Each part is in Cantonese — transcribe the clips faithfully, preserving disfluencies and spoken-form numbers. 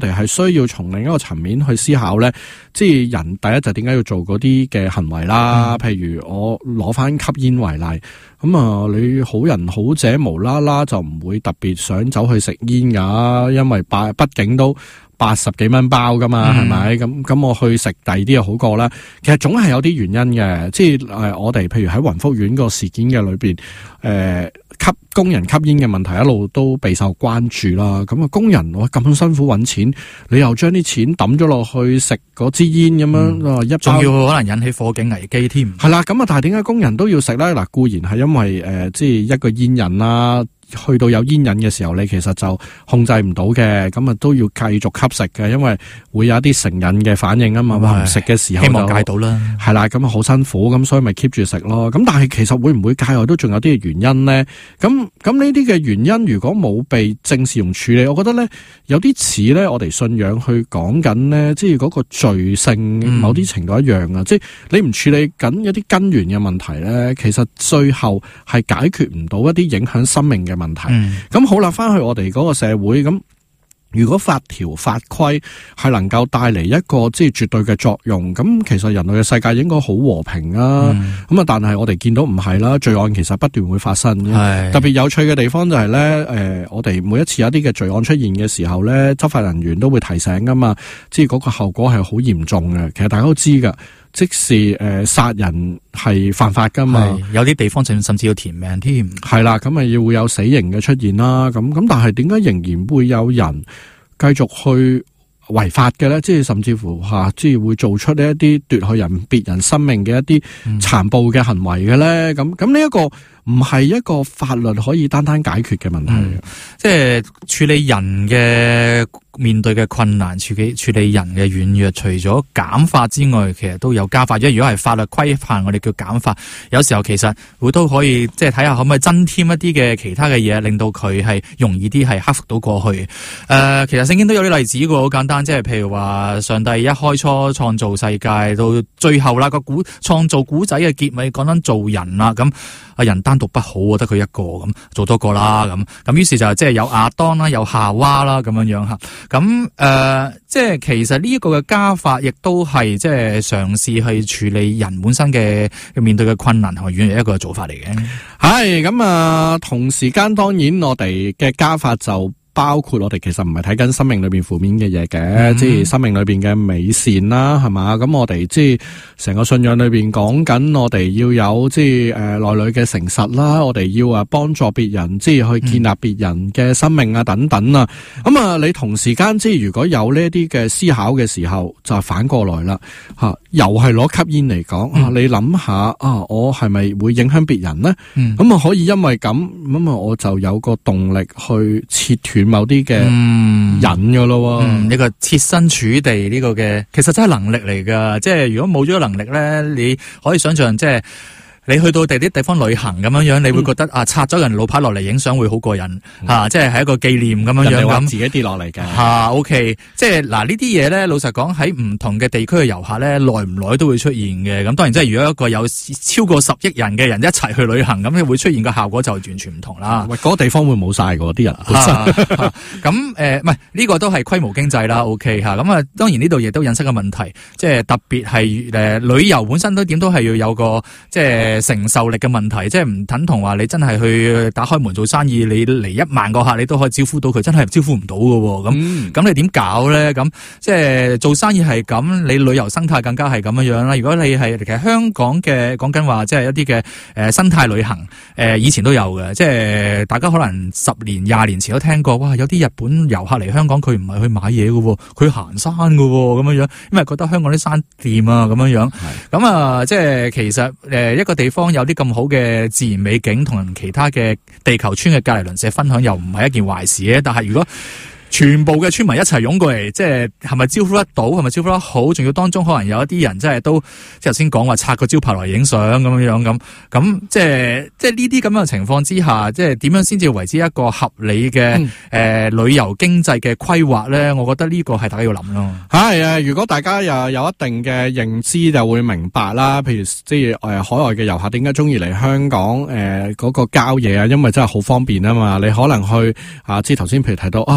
哋係需要從另一個層面去思考咧，即係人第一就點解要做嗰啲嘅行為啦？嗯、譬如我攞翻吸煙為例，咁啊，你好人好者無啦啦就唔會特別想走去食煙噶，因為畢畢竟都八十幾蚊包噶嘛，係咪、嗯？咁咁我去食第二啲又好過啦。其實總係有啲原因嘅，即係誒，我哋譬如喺雲福苑個事件嘅裏邊，誒、呃，吸工人吸煙嘅問題一路都備受關注啦。咁啊，工人我咁辛苦搵錢，你又將啲錢抌咗落去食嗰支煙咁樣，嗯、一仲要可能引起火警危機添。 係啦，咁啊，但係點解工人都要食咧？嗱，固然係因為誒、呃，即係一個煙癮啦。去到有煙癮嘅時候，你其實就控制唔到嘅，咁啊都要繼續吸食嘅，因為會有一啲成癮嘅反應啊嘛。唔食嘅時候就希望戒到啦， 係啦，咁啊好辛苦，咁所以咪 keep 住食咯。咁但係其實會唔會戒外都仲有啲嘅原因咧？咁咁呢啲嘅原因如果冇被正視同處理，我覺得咧有啲似咧我哋信仰去講緊咧，即係嗰個罪性某啲程度一樣啊。嗯、即係你唔處理緊一啲根源嘅問題咧，其實最後係解決唔到一啲影響生命嘅問題。咁、嗯、好啦，翻去我哋嗰個社會，咁如果法條法規係能夠帶嚟一個即係絕對嘅作用，咁其實人類嘅世界應該好和平啊。咁啊、嗯，但係我哋見到唔係啦，罪案其實不斷會發生。特別有趣嘅地方就係咧，誒，我哋每一次有一啲嘅罪案出現嘅時候咧，執法人員都會提醒噶嘛，即係嗰個後果係好嚴重嘅。其實大家都知噶。即是誒殺人係犯法噶嘛， 有啲地方甚甚至要填命添， 係啦，咁咪要會有死刑嘅出現啦。咁咁，但係點解仍然會有人繼續去違法嘅咧？即係甚至乎吓、啊，即係會做出呢一啲奪去人別人生命嘅一啲殘暴嘅行為嘅咧？咁咁呢一個唔係一個法律可以單單解決嘅問題， 嗯、即係處理人嘅面對嘅困難，處理處理人嘅軟弱，除咗減法之外，其實都有加法。因為如果係法律規範，我哋叫減法。有時候其實會都可以即係睇下可唔可以增添一啲嘅其他嘅嘢，令到佢係容易啲係克服到過去。誒、呃，其實聖經都有啲例子嘅，好簡單，即係譬如話上帝一開初創造世界，到最後啦個古創造古仔嘅結尾講緊做人啦，咁啊人單獨不好，得佢一個咁做多個啦，咁咁於是就即係有亞當啦，有夏娃啦，咁樣樣吓。咁誒、呃，即係其實呢一個嘅加法，亦都係即係嘗試去處理人本身嘅面對嘅困難同埋軟弱一個做法嚟嘅。 係咁啊，同時間當然我哋嘅加法就包括我哋其實唔係睇緊生命裏邊負面嘅嘢嘅，嗯、即係生命裏邊嘅美善啦，係嘛？咁我哋即係成個信仰裏邊講緊，我哋要有即係誒內裏嘅誠實啦，我哋要啊幫助別人，即係去建立別人嘅生命啊等等啊。咁啊、嗯，你同時間即係如果有呢一啲嘅思考嘅時候，就反過來啦吓、啊，又係攞吸煙嚟講啊，你諗下啊，我係咪會影響別人呢？咁啊、嗯、可以因為咁咁啊，我就有個動力去切斷某啲嘅癮噶咯， 呢個設身處地呢個嘅，其實真係能力嚟噶。即係如果冇咗能力咧，你可以想象即係。你去到第啲地方旅行咁樣樣，你會覺得、嗯、啊，拆咗人路牌落嚟影相會好過癮吓、嗯啊，即係係一個紀念咁樣樣咁。 自己跌落嚟嘅吓 ，OK， 即係嗱呢啲嘢咧，老實講喺唔同嘅地區嘅遊客咧，耐唔耐都會出現嘅。咁當然即係如果一個有超過十億人嘅人一齊去旅行，咁你會出現嘅效果就完全唔同啦。 喂，嗰、那個地方會冇晒嗰啲人。 咁誒，唔係呢個都係規模經濟啦。OK 吓，咁啊，當然呢度亦都引申嘅問題，即係特別係誒旅遊本身都點都係要有個即係。承受力嘅問題，即係唔等同話你真係去打開門做生意，你嚟一萬個客，你都可以招呼到佢，真係招呼唔到嘅。咁咁、嗯、你點搞咧？咁即係做生意係咁，你旅遊生態更加係咁樣樣啦。如果你係其實香港嘅講緊話，即係一啲嘅誒生態旅行，誒、呃、以前都有嘅。即係大家可能十年、廿年前都聽過，哇！有啲日本遊客嚟香港，佢唔係去買嘢嘅，佢行山嘅咁樣樣，因為覺得香港啲山掂啊咁樣樣。咁是啊，即係其實誒一個地方有啲咁好嘅自然美景，同人其他嘅地球村嘅隔籬鄰舍分享，又唔係一件壞事嘅。但係如果全部嘅村民一齊湧過嚟，即係係咪招呼得到？係咪招呼得好？仲要當中可能有一啲人真係都即係頭先講話拆個招牌來影相咁樣樣咁，咁即係即係呢啲咁樣嘅情況之下，即係點樣先至為之一個合理嘅誒、嗯呃、旅遊經濟嘅規劃咧？我覺得呢個係大家要諗咯。 係啊，如果大家又有一定嘅認知，就會明白啦。譬如即係誒海外嘅遊客點解中意嚟香港誒嗰、呃那個郊野啊？因為真係好方便啊嘛。你可能去啊，即係頭先譬如提到啊日本。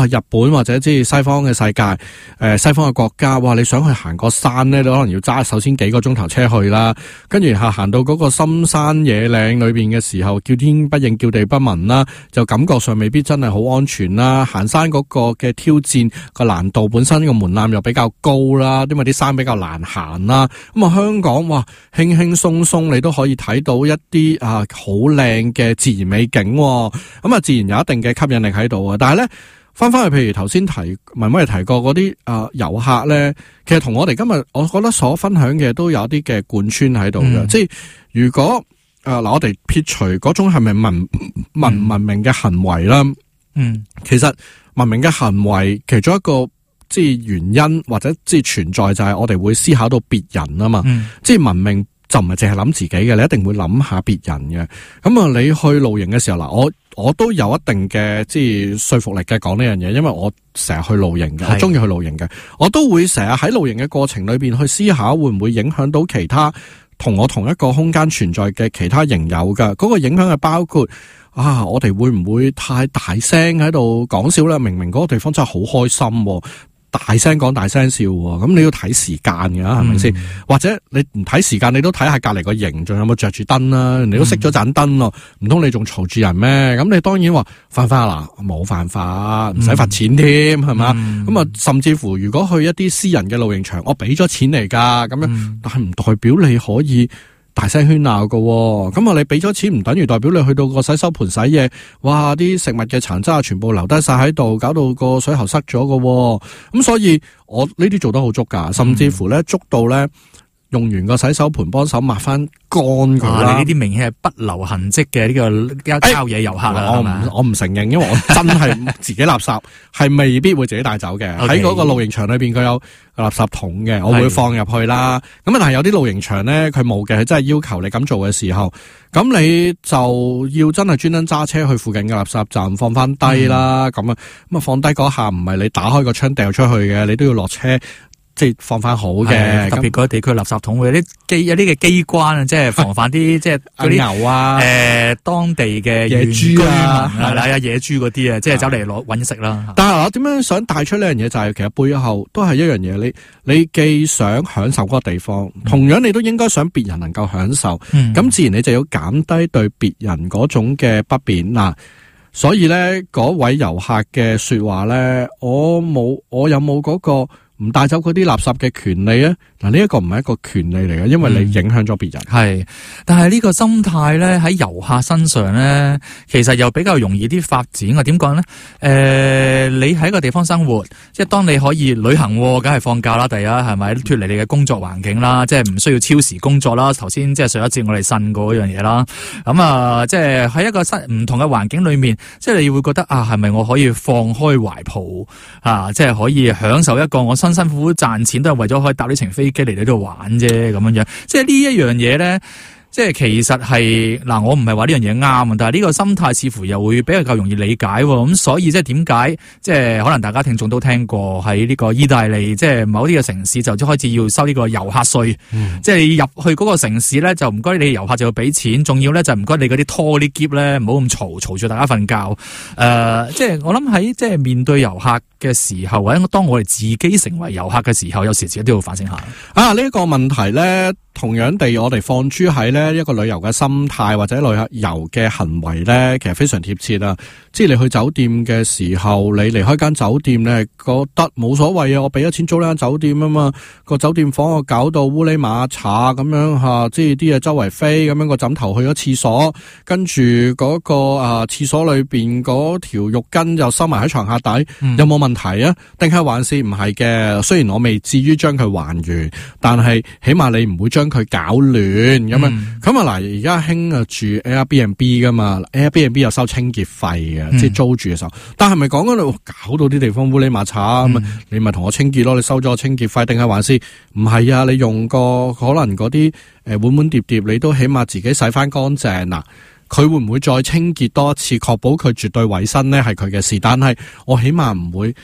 本或者即係西方嘅世界，誒、呃、西方嘅國家，哇！你想去行個山咧，你可能要揸首先幾個鐘頭車去啦，跟住下行到嗰個深山野嶺裏邊嘅時候，叫天不應，叫地不聞啦，就感覺上未必真係好安全啦。行山嗰個嘅挑戰個難度本身個門檻又比較高啦，因為啲山比較難行啦。咁啊，香港哇，輕輕鬆鬆你都可以睇到一啲啊好靚嘅自然美景，咁啊自然有一定嘅吸引力喺度啊。但係咧，翻翻去譬如頭先提文威提過嗰啲啊遊客咧，其實同我哋今日我覺得所分享嘅都有啲嘅貫穿喺度嘅。即係如果啊嗱，我哋撇除嗰種係咪文文文明嘅行為啦，嗯，其實文明嘅行為其中一個即係原因或者即係存在就係我哋會思考到別人啊嘛，嗯、即係文明就唔係淨係諗自己嘅，你一定會諗下別人嘅。咁啊，你去露營嘅時候嗱，我我都有一定嘅即係說服力嘅講呢樣嘢，因為我成日去露營嘅，我中意去露營嘅，我都會成日喺露營嘅過程裏邊去思考會唔會影響到其他同我同一個空間存在嘅其他營友嘅。嗰個影響係包括啊，我哋會唔會太大聲喺度講笑咧？明明嗰個地方真係好開心，大聲講大聲笑，咁你要睇時間㗎，係咪先？或者你唔睇時間，你都睇下隔籬個營仲有冇着住燈啦，你都熄咗盞燈咯，唔通你仲嘈住人咩？咁你當然話犯法啦，冇犯法，唔使罰錢添，係嘛？咁啊，甚至乎如果去一啲私人嘅露營場，我俾咗錢嚟噶，咁樣，嗯、但係唔代表你可以大聲喧鬧噶，咁啊你俾咗錢唔等於代表你去到個洗手盆洗嘢，哇啲食物嘅殘渣全部留低晒喺度，搞到個水喉塞咗噶，咁所以我呢啲做得好足噶，甚至乎咧捉到咧用完個洗手盆幫手抹翻乾佢啦。 你呢啲明顯係不留痕跡嘅呢個郊野遊客啦， 我唔我唔承認，因為我真係自己垃圾係未必會自己帶走嘅。喺嗰個露營場裏邊，佢有垃圾桶嘅，我會放入去啦。咁啊，但係有啲露營場咧，佢冇嘅，佢真係要求你咁做嘅時候，咁你就要真係專登揸車去附近嘅垃圾站放翻低啦。咁啊、嗯，咁啊放低嗰下唔係你打開個窗掉出去嘅，你都要落車。即係放翻好嘅， 特別嗰個地區垃圾桶會有啲機有啲嘅機關啊，即係防範啲即係嗰啲牛啊， 誒當地嘅野豬啊， 係啦，有野豬嗰啲啊，即係走嚟攞搵食啦。 但係我點樣想帶出呢樣嘢，就係其實背後都係一樣嘢，你你既想享受嗰個地方，同樣你都應該想別人能夠享受，咁自然你就要減低對別人嗰種嘅不便嗱。所以咧，嗰位遊客嘅說話咧，我冇，我有冇嗰個唔帶走嗰啲垃圾嘅權利啊？嗱，呢一個唔係一個權利嚟嘅，因為你影響咗別人。係、嗯， 但係呢個心態咧喺遊客身上咧，其實又比較容易啲發展。我點講咧？誒、呃，你喺個地方生活，即係當你可以旅行，梗係放假啦，第一係咪脫離你嘅工作環境啦？即係唔需要超時工作啦。頭先即係上一節我哋呻過嗰樣嘢啦。咁啊，即係喺一個新唔同嘅環境裏面，即係你會覺得啊，係咪我可以放開懷抱啊？即係可以享受一個我辛辛苦苦賺錢都係為咗可以搭呢程飛機嚟呢度玩啫，咁樣樣。即係呢一樣嘢咧。即係其實係嗱，我唔係話呢樣嘢啱啊，但係呢個心態似乎又會比較夠容易理解喎。咁所以即係點解即係可能大家聽眾都聽過喺呢個意大利，即係某啲嘅城市就開始要收呢個遊客稅。嗯、即係你入去嗰個城市咧，就唔該你遊客就要俾錢，仲要咧就唔該你嗰啲拖啲篋咧，唔好咁嘈嘈住大家瞓覺。誒、呃，即係我諗喺即係面對遊客嘅時候，或者當我哋自己成為遊客嘅時候，有時自己都要反省下。 啊，呢、這、一個問題咧，同樣地，我哋放諸喺咧一個旅遊嘅心態或者旅遊嘅行為咧，其實非常貼切啊！即係你去酒店嘅時候，你離開間酒店，你係覺得冇所謂啊！我俾咗錢租呢間酒店啊嘛，個酒店房我搞到烏哩馬查咁樣吓，即係啲嘢周圍飛咁樣，個枕頭去咗廁所，跟住嗰個啊廁所裏邊嗰條浴巾又收埋喺床下底，嗯、有冇問題啊？定係還是唔係嘅？雖然我未至於將佢還原，但係起碼你唔會將佢搞亂咁啊！咁啊嗱，而家興啊住 Airbnb 噶嘛 ，Airbnb 又收清潔費嘅，嗯、即係租住嘅時候。但係咪講緊你搞到啲地方烏哩馬查咁啊？嗯、你咪同我清潔咯，你收咗我清潔費，定係還是唔係啊？你用個可能嗰啲誒碗碗碟碟，你都起碼自己洗翻乾淨嗱。佢會唔會再清潔多一次，確保佢絕對衛生咧？係佢嘅事，但係我起碼唔會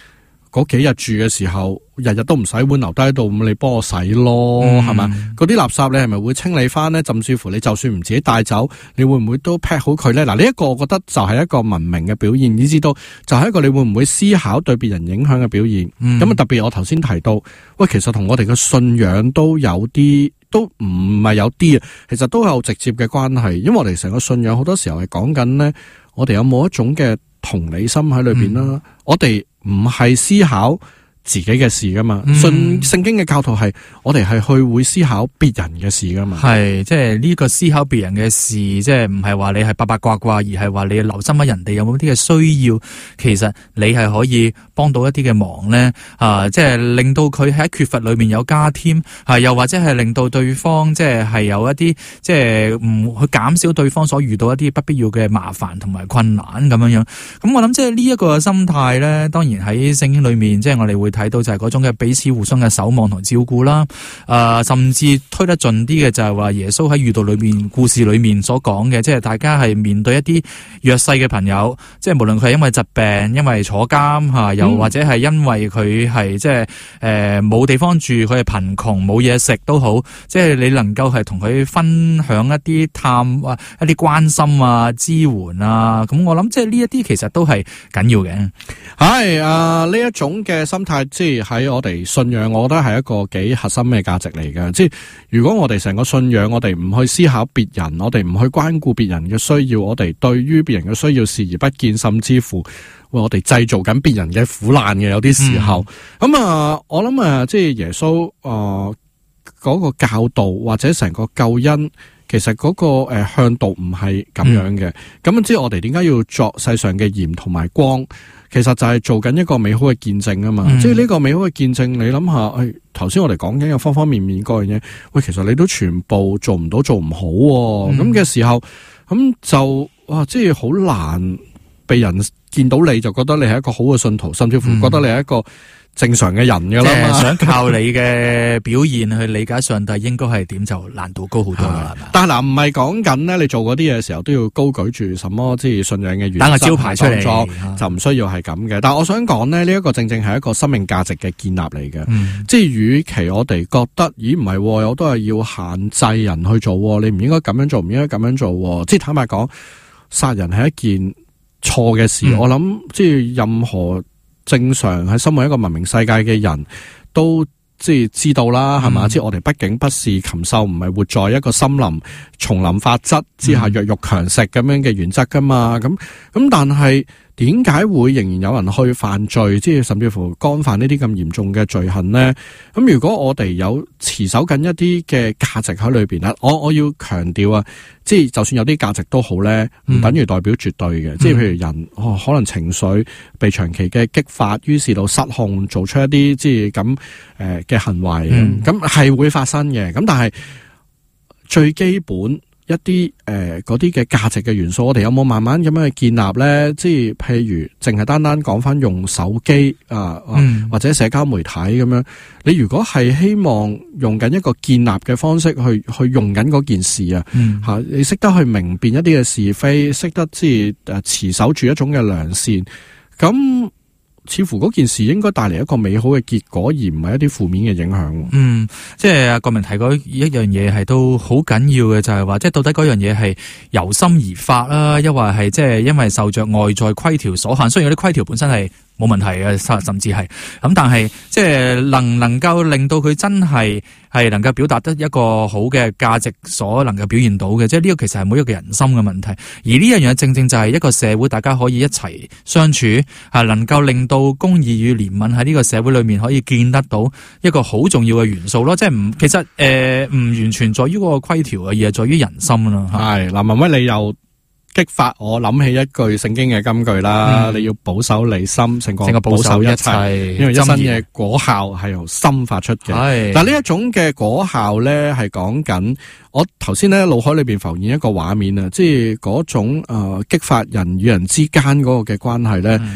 嗰幾日住嘅時候，日日都唔洗碗留低喺度，咁你幫我洗咯，係嘛、嗯？嗰啲垃圾你係咪會清理翻呢？甚至乎你就算唔自己帶走，你會唔會都 pack 好佢呢？嗱，呢一個我覺得就係一個文明嘅表現，以至到就係一個你會唔會思考對別人影響嘅表現。咁啊、嗯，特別我頭先提到，喂，其實同我哋嘅信仰都有啲，都唔係有啲啊，其實都有直接嘅關係。因為我哋成個信仰好多時候係講緊呢，我哋有冇一種嘅同理心喺裏邊啦？嗯、我哋唔係思考自己嘅事噶嘛，信聖經嘅教導係我哋係去會思考別人嘅事噶嘛， 係即係呢個思考別人嘅事，即係唔係話你係八八卦卦，而係話你要留心下人哋有冇啲嘅需要，其實你係可以幫到一啲嘅忙咧，啊，即係令到佢喺缺乏裏面有加添，啊，又或者係令到對方即係係有一啲即係唔去減少對方所遇到一啲不必要嘅麻煩同埋困難咁樣樣。咁我諗即係呢一個心態咧，當然喺聖經裏面，即係我哋會睇到就係嗰種嘅彼此互相嘅守望同照顧啦，誒、呃，甚至推得盡啲嘅就係話耶穌喺喻道裏面故事裏面所講嘅，即係大家係面對一啲弱勢嘅朋友，即係無論佢係因為疾病、因為坐監吓，又或者係因為佢係即係誒冇地方住，佢係貧窮冇嘢食都好，即係你能夠係同佢分享一啲探啊一啲關心啊支援啊，咁我諗即係呢一啲其實都係緊要嘅。 係啊，呢一種嘅心態，即係喺我哋信仰，我覺得係一個幾核心嘅價值嚟嘅。即係如果我哋成個信仰，我哋唔去思考別人，我哋唔去關顧別人嘅需要，我哋對於別人嘅需要視而不見，甚至乎我哋製造緊別人嘅苦難嘅，有啲時候。咁、嗯、啊，我諗啊，即係耶穌啊嗰、呃那個教導或者成個救恩，其實嗰、那個誒、呃、向導唔係咁樣嘅。咁、嗯、即係我哋點解要作世上嘅鹽同埋光？其實就係做緊一個美好嘅見證啊嘛，嗯、即係呢個美好嘅見證，你諗下，誒，頭先我哋講緊嘅方方面面嗰樣嘢，喂，其實你都全部做唔到，做唔好、啊，咁嘅、嗯、時候，咁就哇，即係好難被人見到你就覺得你係一個好嘅信徒，甚至乎覺得你係一個正常嘅人噶啦嘛， 想靠你嘅表現去理解上帝應該係點，就難度高好多啦。 是但係嗱，唔係講緊咧，你做嗰啲嘢嘅時候都要高舉住什麼即係信仰嘅原則， 打個招牌出嚟， 就唔需要係咁嘅。但係我想講咧，呢、這、一個正正係一個生命價值嘅建立嚟嘅。嗯、即係與其我哋覺得，咦唔係，我都係要限制人去做，你唔應該咁樣做，唔應該咁樣做。即係坦白講，殺人係一件錯嘅事。嗯、我諗即係任何正常喺身為一個文明世界嘅人都即係知道啦，係嘛？嗯、即係我哋畢竟不是禽獸，唔係活在一個森林叢林法則之下弱肉強食咁樣嘅原則噶嘛？咁咁，但係點解會仍然有人去犯罪，即係甚至乎干犯呢啲咁嚴重嘅罪行呢？咁如果我哋有持守緊一啲嘅價值喺裏邊咧，我我要強調啊，即係就算有啲價值都好咧，唔等於代表絕對嘅。嗯、即係譬如人哦，可能情緒被長期嘅激發，於是到失控，做出一啲即係咁誒嘅行為，咁係、嗯、會發生嘅。咁但係最基本。一啲誒嗰啲嘅價值嘅元素，我哋有冇慢慢咁樣去建立咧？即係譬如淨係單單講翻用手機啊，嗯、或者社交媒體咁樣。你如果係希望用緊一個建立嘅方式去去用緊嗰件事啊，嗯、你識得去明辨一啲嘅是非，識得即係誒持守住一種嘅良善，咁。似乎嗰件事應該帶嚟一個美好嘅結果，而唔係一啲負面嘅影響。嗯， 即係阿國明提過一樣嘢係都好緊要嘅，就係話，即係到底嗰樣嘢係由心而發啦，抑或係即係因為受着外在規條所限。雖然有啲規條本身係冇問題嘅，甚至係咁，但係即係能唔能夠令到佢真係係能夠表達得一個好嘅價值所能夠表現到嘅，即係呢個其實係每一個人心嘅問題。而呢樣嘢正正就係一個社會大家可以一齊相處，係能夠令到公義與憐憫喺呢個社會裏面可以見得到一個好重要嘅元素咯。即係唔其實誒唔、呃、完全在於嗰個規條嘅，而係在於人心啦。 係嗱，文威你又激發我諗起一句聖經嘅金句啦，嗯、你要保守你心，勝過保守一切，因為一生嘅果效係由心發出嘅。係嗱，呢一種嘅果效咧，係講緊我頭先咧腦海裏邊浮現一個畫面啊，即係嗰種誒、呃、激發人與人之間嗰個嘅關係咧。誒、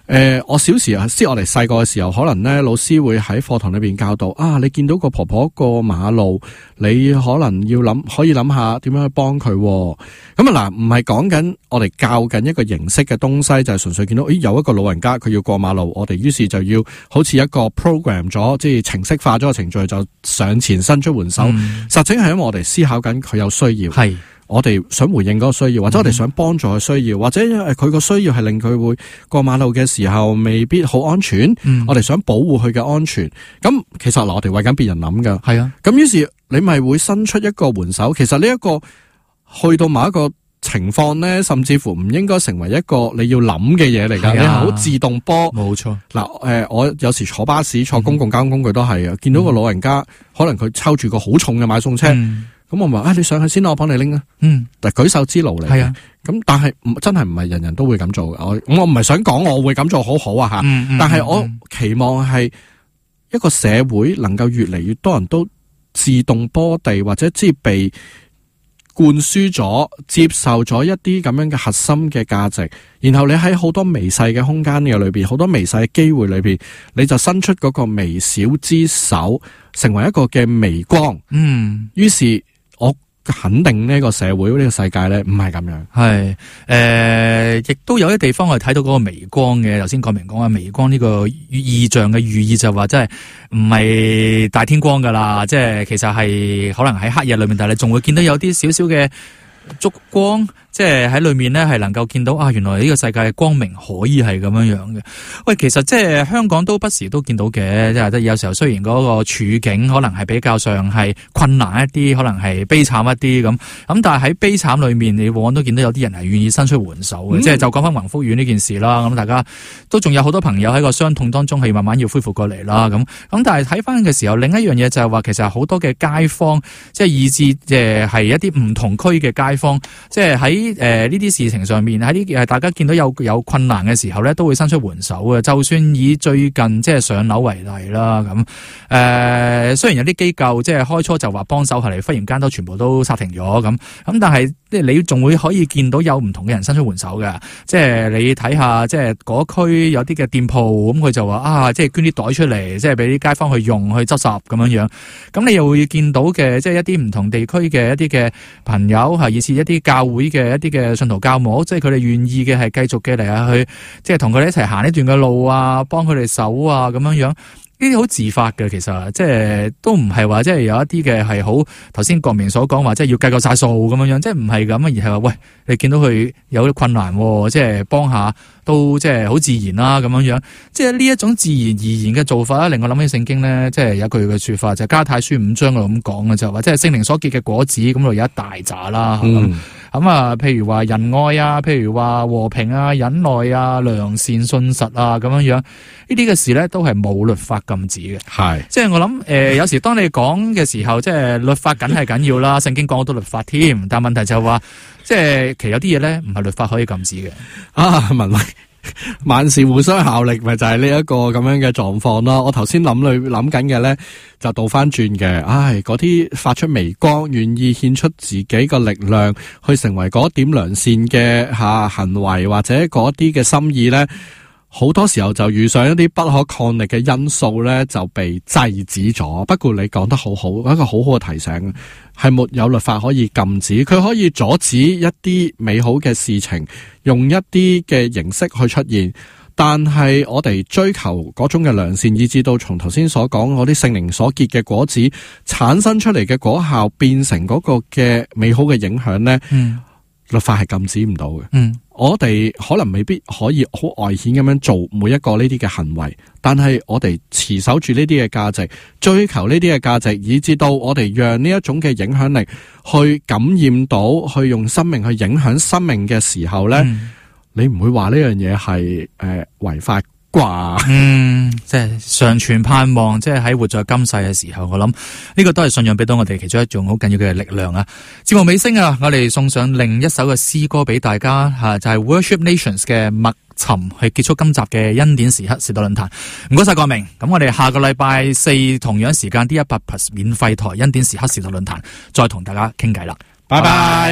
呃，我小時候，即係我哋細個嘅時候，可能咧老師會喺課堂裏邊教導啊，你見到個婆婆過馬路，你可能要諗，可以諗下點樣去幫佢。咁啊嗱，唔係講緊我哋教緊一個形式嘅東西，就係純粹見到，咦，有一個老人家佢要過馬路，我哋於是就要好似一個 program 咗，即係程式化咗個程序，就上前伸出援手。嗯、實情係因為我哋思考緊佢有需要。係。我哋想回應嗰個需要，或者我哋想幫助佢需要，或者佢個需要係令佢會過馬路嘅時候未必好安全，嗯、我哋想保護佢嘅安全。咁其實嗱，我哋為緊別人諗噶，係啊。咁於是你咪會伸出一個援手。其實呢一個去到某一個情況咧，甚至乎唔應該成為一個你要諗嘅嘢嚟噶，啊、你係好自動波。冇錯。嗱，誒，我有時坐巴士、坐公共交通工具都係啊，見到個老人家，嗯、可能佢抽住個好重嘅買餸車。嗯咁我咪啊，你上去先啦，我幫你拎啊。嗯，但舉手之勞嚟。係啊，咁但係真係唔係人人都會咁做嘅。我我唔係想講我會咁做好好啊吓。嗯嗯、但係我期望係一個社會能夠越嚟越多人都自動波地或者即係被灌輸咗、接受咗一啲咁樣嘅核心嘅價值，然後你喺好多微細嘅空間嘅裏邊，好多微細嘅機會裏邊，你就伸出嗰個微小之手，成為一個嘅微光。嗯，於是。我肯定呢個社會呢、呢個世界咧唔係咁樣，係誒、呃，亦都有啲地方我哋睇到嗰個微光嘅。頭先講明講話微光呢個意象嘅寓意就話，即係唔係大天光噶啦，即係其實係可能喺黑夜裏面，但係你仲會見到有啲少少嘅燭光。即係喺裏面咧，係能夠見到啊，原來呢個世界嘅光明可以係咁樣樣嘅。喂，其實即係香港都不時都見到嘅，即係有時候雖然嗰個處境可能係比較上係困難一啲，可能係悲慘一啲咁，咁但係喺悲慘裏面，你往往都見到有啲人係願意伸出援手嘅。嗯、即係就講翻宏福苑呢件事啦，咁大家都仲有好多朋友喺個傷痛當中係慢慢要恢復過嚟啦。咁咁但係睇翻嘅時候，另一樣嘢就係話，其實好多嘅街坊，即係以至誒係一啲唔同區嘅街坊，即係喺誒呢啲事情上面，喺呢誒大家見到有有困難嘅時候咧，都會伸出援手嘅。就算以最近即係上樓為例啦，咁誒、呃、雖然有啲機構即係開初就話幫手，後嚟忽然間都全部都煞停咗咁，咁但係即係你仲會可以見到有唔同嘅人伸出援手嘅。即係你睇下，即係嗰區有啲嘅店鋪，咁佢就話啊，即係捐啲袋出嚟，即係俾啲街坊去用去執拾咁樣樣。咁你又會見到嘅，即係一啲唔同地區嘅一啲嘅朋友，係以至一啲教會嘅一啲嘅信徒教母，即係佢哋願意嘅係繼續嘅嚟下去，即係同佢哋一齊行呢段嘅路啊，幫佢哋手啊咁樣樣。呢啲好自發嘅，其實即係都唔係話即係有一啲嘅係好頭先國明所講話，即係要計夠晒數咁樣樣，即係唔係咁啊，而係話喂，你見到佢有啲困難，即係幫下都即係好自然啦咁樣樣。即係呢一種自然而然嘅做法啦，令我諗起聖經咧，即係有一句嘅說法就係、是、加太書五章嗰度咁講嘅，就話即係聖靈所結嘅果子，咁度有一大紮啦。嗯咁啊，譬如話仁愛啊，譬如話和平啊、忍耐啊、良善、信實啊，咁樣樣呢啲嘅事咧，都係冇律法禁止嘅。係，即係我諗誒、呃，有時當你講嘅時候，即係律法緊係緊要啦，聖經講好多律法添，但係問題就係話，即係其實有啲嘢咧，唔係律法可以禁止嘅。啊，文慧。萬事互相效力，咪就係呢一個咁樣嘅狀況咯。我頭先諗裏諗緊嘅咧，就倒翻轉嘅。唉，嗰啲發出微光，願意獻出自己個力量，去成為嗰點良善嘅吓行為，或者嗰啲嘅心意咧，好多時候就遇上一啲不可抗力嘅因素咧，就被制止咗。不過你講得好好，一個好好嘅提醒，係沒有律法可以禁止，佢可以阻止一啲美好嘅事情，用一啲嘅形式去出現。但係我哋追求嗰種嘅良善，以至到從頭先所講嗰啲聖靈所結嘅果子產生出嚟嘅果效，變成嗰個嘅美好嘅影響咧。嗯，律法係禁止唔到嘅。嗯，我哋可能未必可以好外顯咁樣做每一個呢啲嘅行為，但係我哋持守住呢啲嘅價值，追求呢啲嘅價值，以至到我哋讓呢一種嘅影響力去感染到，去用生命去影響生命嘅時候咧。嗯，你唔會話呢樣嘢係誒違法啩？嗯，即係常存盼望，即係喺活在今世嘅時候，我諗呢個都係信仰俾到我哋其中一種好緊要嘅力量啊！節目尾聲啊，我哋送上另一首嘅詩歌俾大家吓，就係 Worship Nations 嘅默沉，去結束今集嘅恩典時刻時代論壇。唔該晒國明，咁我哋下個禮拜四同樣時間 D 一百 Plus 免費台恩典時刻時代論壇再同大家傾偈啦，拜拜。